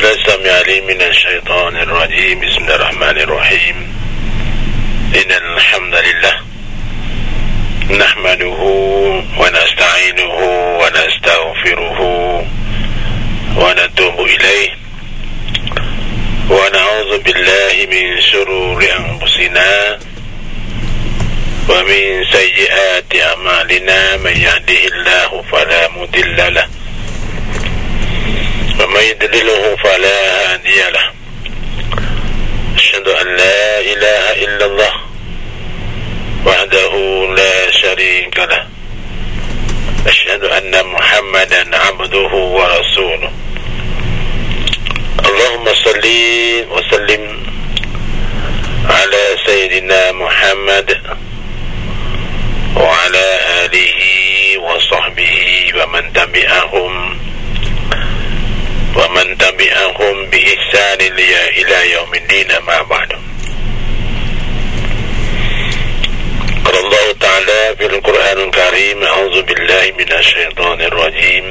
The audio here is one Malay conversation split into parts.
بالله السميع العليم من الشيطان الرجيم. بسم الله الرحمن الرحيم. إن الحمد لله نحمده ونستعينه ونستغفره ونتوب إليه ونعوذ بالله من شرور أنفسنا ومن سيئات أعمالنا. من يهده الله فلا مضل له ومن يضلله فلا هادي له. أشهد أن لا إله إلا الله وحده لا شريك له. أشهد أن محمدا عبده ورسوله. اللهم صل وسلم على سيدنا محمد وعلى آله وصحبه ومن تبعهم بإحسان إلى يوم الدين. ما بعد. قال الله تعالى في القرآن الكريم: أعوذ بالله من الشيطان الرجيم.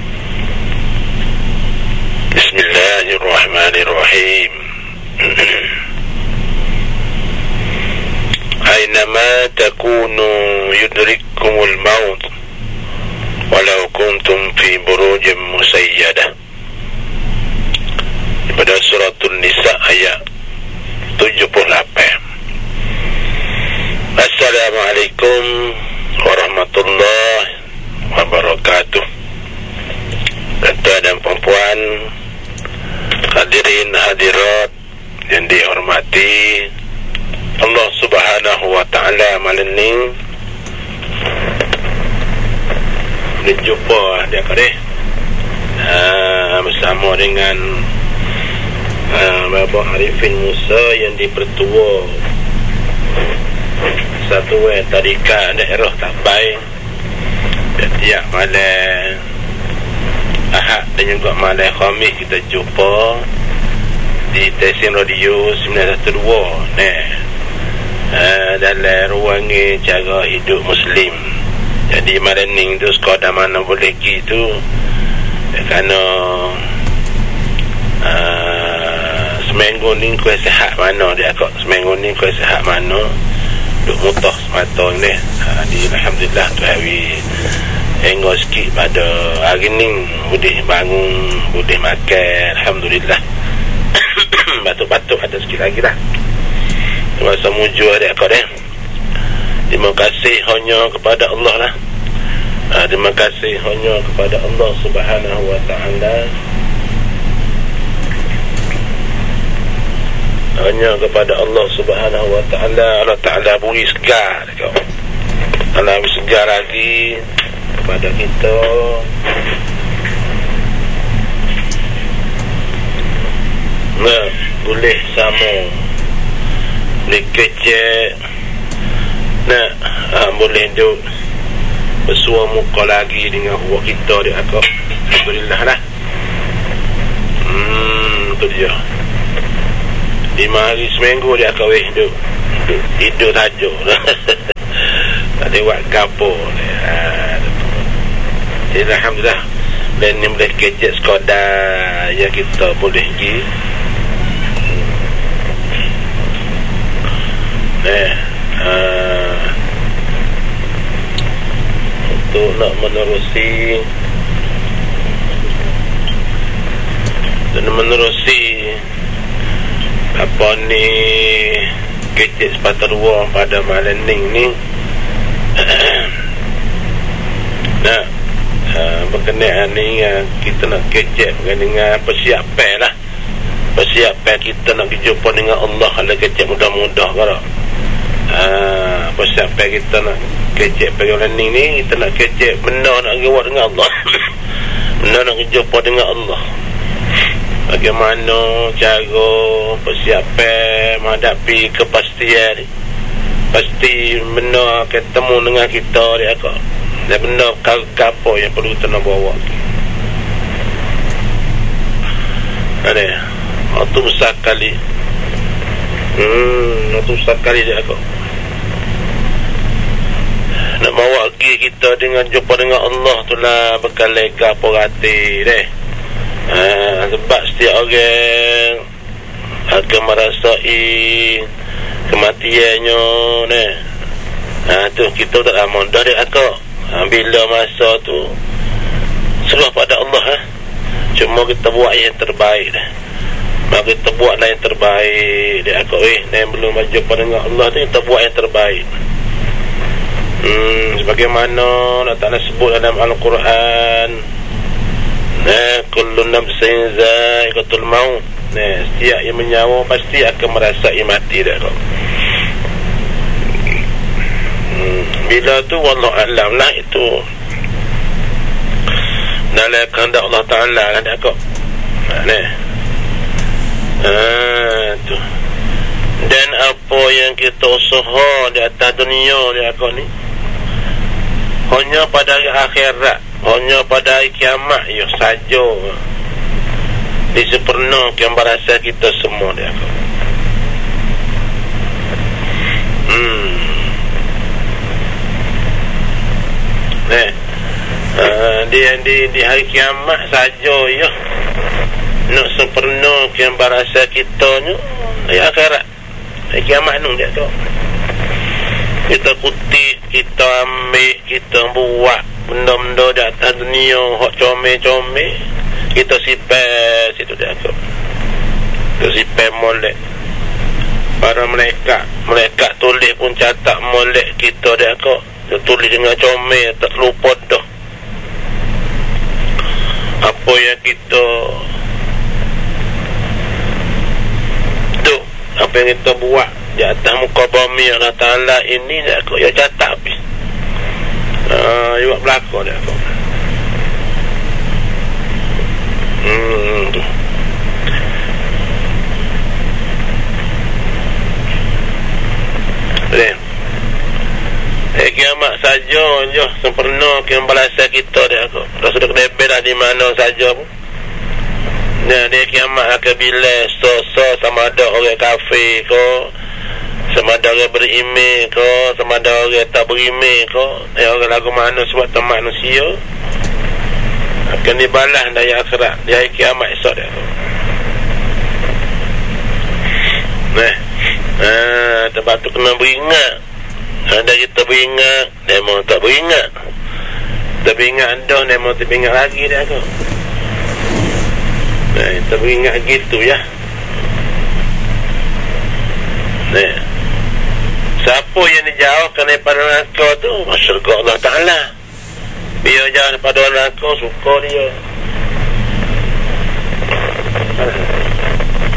بسم الله الرحمن الرحيم. أينما تكونوا يدرككم الموت ولو كنتم في بروج مسيدة. Pada suratul Nisa ayat 78. Assalamualaikum warahmatullahi wabarakatuh. Tuan dan perempuan, hadirin hadirat yang dihormati Allah Subhanahu wa taala, malam ni berjumpa dia kadeh bersama dengan Bapak Arifin Musa yang dipertua satu tadika daerah Tabai. Setiap malam Ahad dan juga malam Khamis kita jumpa di stesen radio 912 dalam ruangan cara hidup Muslim. Jadi malam ni tu sekadar mana boleh gitu, kerana seminggu ni kuih sihat mana dia kok, seminggu ni kuih sihat mana duk mutah semata ni. Alhamdulillah tu hari engkau sikit pada hari ni boleh bangun, boleh makan, Alhamdulillah. Batuk-batuk ada sikit lagi lah. Masa mujur dia kau deh. Terima kasih hanya kepada Allah lah. Terima kasih hanya kepada Allah Subhanahu wa taala. Hanya kepada Allah Subhanahu wa taala. Allah taala beri segar kau. Allah beri segar lagi kepada kita. Nah, boleh sama, boleh kecek, nah, boleh duduk bersua muka lagi dengan buat kita dia akak. Alhamdulillah lah. Itu dia 5 hari seminggu dia akak duduk tidur saja. Tak ada buat kapur. Jadi Alhamdulillah, dan ni boleh kecek sekadar yang kita boleh pergi. Untuk nak menerusi apa ni kecek sepatah dua pada malam ni nah, berkenaan ni kita nak kecek dengan persiapan lah. Persiapan kita nak berjumpa dengan Allah kalau kecek mudah-mudah kalau persiapan kita nak kecek perjalanan ni, kita nak kecek benar nak gewat dengan Allah. Benar nak berjumpa dengan Allah. Bagaimana cara persiapan menghadapi kepastian, pasti benar ketemu dengan kita dia kak. Dan benar apa yang perlu kita nak bawa. Ada waktu besar kali. Waktu besar kali dia kak. Nak bawa pergi kita dengan jumpa dengan Allah tu lah bekal lega porati deh. Sebab setiap orang akan merasai kematiannya ni. Tu kita tak lama dah dia akak. Bila masa tu serah pada Allah. Cuma kita buat yang terbaik dah. Maka kita buatlah yang terbaik dia akak. Ni belum berjumpa dengan Allah tu, kita buat yang terbaik. Sebagaimana Allah Ta'ala sebut dalam Al-Quran, kullu nafsin za'iqatul maut. Setiap yang menyawa pasti akan merasai mati dah kau. Bila tu wallahu a'lam lah itu dalam kehendak Allah Ta'ala kan dah kau. Tu. Dan apa yang kita usaha di atas dunia ni kau ni, hanya pada hari akhirat, hanya pada hari kiamat ya saja disempurnakan berasa kita semua dia. Di hari kiamat saja ya nak sempurnakan berasa kita ni hari akhirat, hari kiamat ni dia tu. Kita kutip, kita ambil, kita buat benda-benda di atas dunia hak comel-comel, kita simpan situ dia tu. Kita simpan molek. Para mereka tulis pun catat molek kita dia tu. Dia tulis dengan comel, tak lupa dah. Apa yang kita tu, apa yang kita buat di atas muka bumi Allah Ta'ala ini dia aku ya catat habis. Dia buat belakang dia aku. Tu. Kiamat saja je sempurna ke balasan kita dia aku. Dah sudah kedebel di mana saja pun. Dia kiamat akan bila sama ada orang kafir ke, sama ada orang beriman ke, sama ada orang tak beriman ke, orang lagu mana sebab manusia akan dibalas dari akhirat, dari kiamat esok dia. Sebab tu kena beringat. Ada kita beringat, memang tak beringat. Kita beringat dah, memang tak beringat lagi dia tu. Kita beringat gitu ya. Siapa yang dijauhkan daripada neraka tu, masyarakat Allah Ta'ala. Biar jauh daripada neraka, suka dia.